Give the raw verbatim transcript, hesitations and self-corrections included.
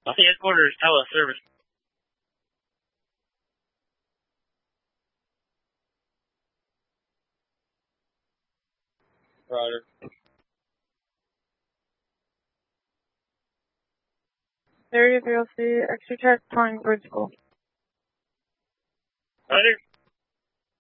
The headquarters, tell us service. Roger. thirty-three oh three, extra check, calling Bridge School. Roger.